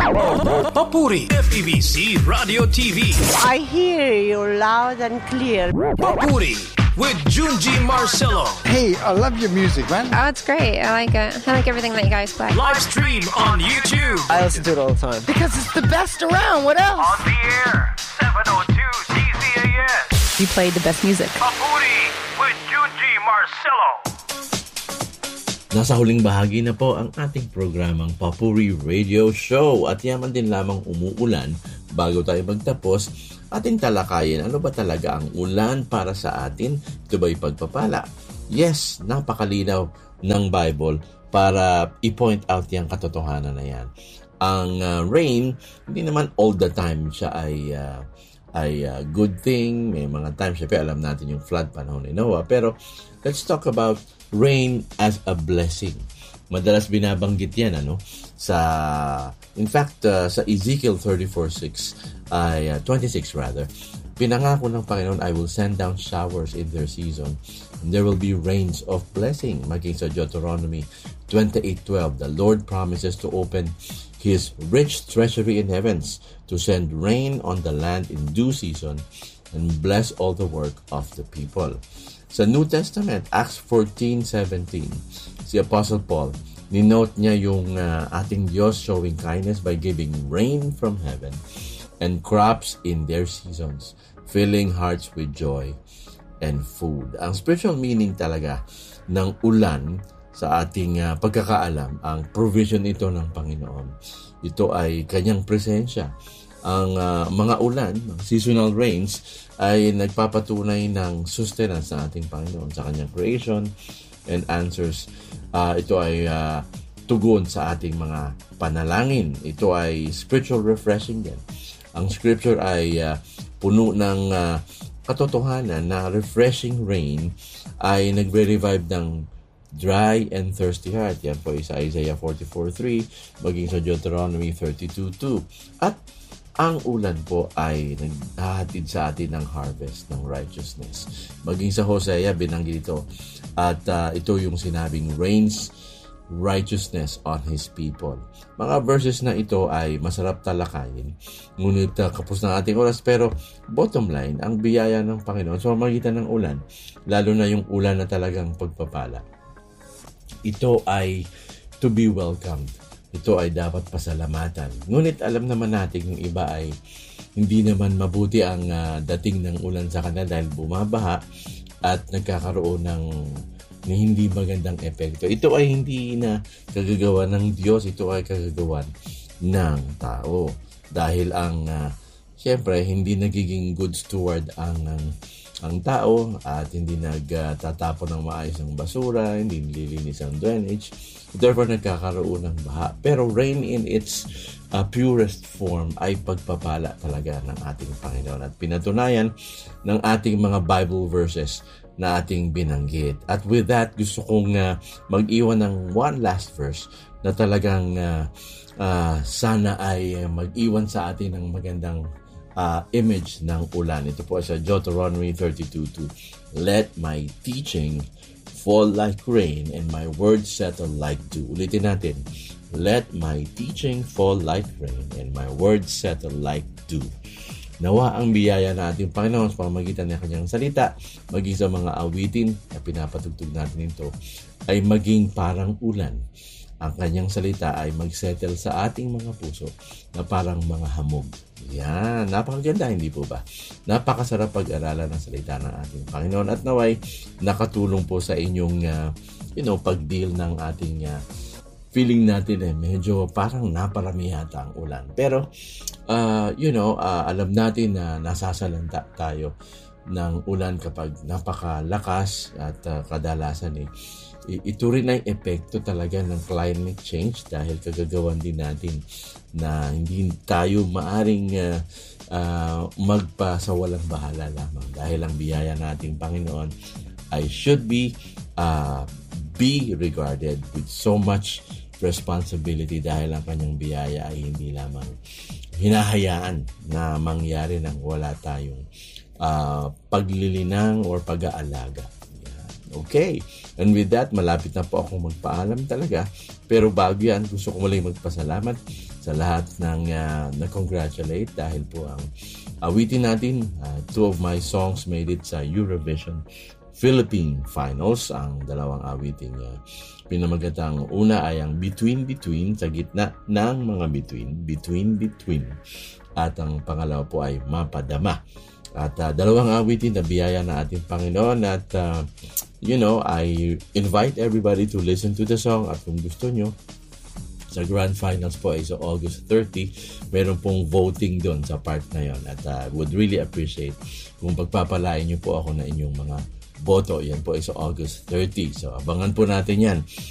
Papuri FEBC Radio TV. I hear you loud and clear. Papuri with Junji Marcelo. Hey, I love your music, man. Oh, it's great. I like it. I like everything that you guys play. Live stream on YouTube. I listen to it all the time. Because it's the best around. What else? On the air, 702 CZAS. You played the best music. Papuri with Junji Marcelo. Nasa huling bahagi na po ang ating programang Papuri Radio Show at yaman din lamang umuulan. Bago tayo magtapos, ating talakayin ano ba talaga ang ulan para sa atin? Ito ba'y pagpapala? Yes, napakalinaw ng Bible para i-point out yung katotohanan na yan. Ang rain, hindi naman all the time siya ay good thing. May mga times, syempre alam natin yung flood panahon ni Noah. Pero let's talk about rain as a blessing. Madalas binabanggit yan, in fact, sa Ezekiel 34:6 ay 26 rather. Pinangako ng Panginoon, I will send down showers in their season, and there will be rains of blessing. Maging sa Deuteronomy 28:12, the Lord promises to open His rich treasury in heavens to send rain on the land in due season and bless all the work of the people. Sa New Testament, Acts 14:17, si Apostle Paul, ninote niya yung ating Diyos showing kindness by giving rain from heaven and crops in their seasons, filling hearts with joy and food. Ang spiritual meaning talaga ng ulan sa ating pagkakaalam, ang provision ito ng Panginoon. Ito ay kanyang presensya. Ang mga ulan, seasonal rains, ay nagpapatunay ng sustenance sa ating Panginoon sa kanyang creation and answers. Ito ay tugon sa ating mga panalangin. Ito ay spiritual refreshing din. Ang scripture ay puno ng katotohanan na refreshing rain ay nagre-revive ng dry and thirsty heart. Yan po sa Isaiah 44:3, maging sa Deuteronomy 32:2. At ang ulan po ay naghahatid sa atin ng harvest ng righteousness. Maging sa Hosea, binanggit ito. At ito yung sinabing rains righteousness on His people. Mga verses na ito ay masarap talakayin. Ngunit kapos ng ating oras. Pero bottom line, ang biyaya ng Panginoon sa pamamagitan ng ulan, lalo na yung ulan na talagang pagpapala, ito ay to be welcomed. Ito ay dapat pasalamatan. Ngunit alam naman natin yung iba ay hindi naman mabuti ang dating ng ulan sa kanila dahil bumabaha at nagkakaroon ng hindi magandang epekto. Ito ay hindi na kagagawa ng Diyos. Ito ay kagagawan ng tao. Dahil siyempre, hindi nagiging good steward ang tao at hindi nagtatapon ng maayos ng basura, hindi nililinis ang drainage. Therefore, nagkakaroon ng baha. Pero rain in its purest form ay pagpapala talaga ng ating Panginoon. At pinatunayan ng ating mga Bible verses na ating binanggit. At with that, gusto kong mag-iwan ng one last verse na talagang sana ay mag-iwan sa atin ng magandang image ng ulan. Ito po sa Deuteronomy 32:2. Let my teaching fall like rain and my words settle like dew. Ulitin natin. Let my teaching fall like rain and my words settle like dew. Nawa ang biyaya na ating Panginoon sa pamamagitan ng kanyang salita, maging sa mga awitin na pinapatugtog natin ito, ay maging parang ulan. Ang kanyang salita ay magsettle sa ating mga puso na parang mga hamog. Yan, napakaganda, hindi po ba? Napakasarap pag-aralan ng salita ng ating Panginoon at naway nakatulong po sa inyong pag-deal ng ating feeling natin medyo parang naparami yata ang ulan. Pero alam natin na nasasalanta tayo ng ulan kapag napakalakas at kadalasan ito rin ay epekto talaga ng climate change dahil kagagawan din natin na hindi tayo maaring magpasawalang bahala lamang dahil ang biyaya nating Panginoon ay should be regarded with so much responsibility dahil ang kanyang biyaya ay hindi lamang hinahayaan na mangyari nang wala tayong paglilinang or pag-aalaga. Okay. And with that, malapit na po akong magpaalam talaga. Pero bago yan, gusto ko muling magpasalamat sa lahat ng na-congratulate dahil po ang awitin natin, two of my songs made it sa Eurovision Philippine Finals. Ang dalawang awiting pinamagatang una ay ang Between sa gitna ng mga between. At ang pangalawa po ay Mapadama. At dalawang awitin na biyaya na ating Panginoon at I invite everybody to listen to the song at kung gusto nyo, sa Grand Finals po ay sa August 30, meron pong voting doon sa part na yon at would really appreciate kung pagpapalain nyo po ako na inyong mga boto. Yan po ay sa August 30. So abangan po natin yan.